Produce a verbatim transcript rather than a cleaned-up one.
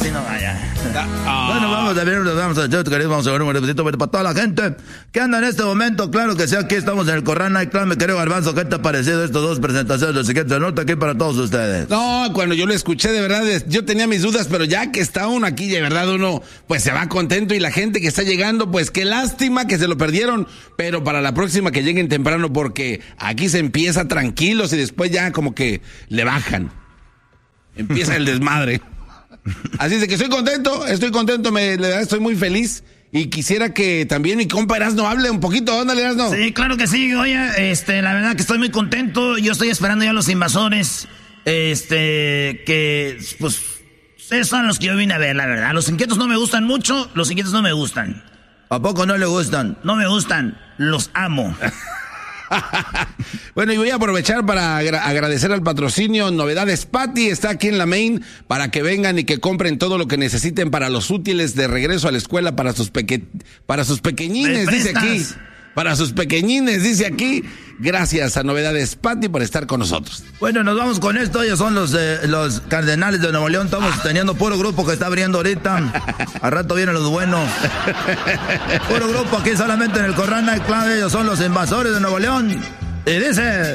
así no vaya. Ah. Bueno, vamos a ver, vamos a ver, vamos a ver un repetito para toda la gente que anda en este momento. Claro que sí, aquí estamos en el Corral Nightclub. Mi querido Garbanzo, ¿qué te ha parecido estas dos presentaciones del siguiente nota aquí para todos ustedes? No, cuando yo lo escuché, de verdad, yo tenía mis dudas, pero ya que está uno aquí, de verdad uno, pues se va contento, y la gente que está llegando, pues qué lástima que se lo perdieron, pero para la próxima que lleguen temprano, porque aquí se empieza tranquilos y después ya como que le bajan. Empieza el desmadre. Así es de que estoy contento, estoy contento, me, de verdad estoy muy feliz. Y quisiera que también mi compa Erasno hable un poquito. ¿Dónde Erasno? Sí, claro que sí. Oye, este, la verdad que estoy muy contento. Yo estoy esperando ya a los invasores. Este, que, pues, esos son los que yo vine a ver, la verdad. Los inquietos no me gustan mucho. Los inquietos no me gustan. ¿A poco no le gustan? No me gustan. Los amo. Bueno, y voy a aprovechar para agra- agradecer al patrocinio Novedades Patty. Está aquí en la Main para que vengan y que compren todo lo que necesiten para los útiles de regreso a la escuela para sus peque- para sus pequeñines, dice aquí. Para sus pequeñines, dice aquí. Gracias a Novedades Patty por estar con nosotros. Bueno, nos vamos con esto. Ellos son los, eh, los Cardenales de Nuevo León. Estamos teniendo puro grupo que está abriendo ahorita. Al rato vienen los buenos. Puro grupo aquí solamente en el Corral Nightclub. Ellos son los Invasores de Nuevo León. Y dice...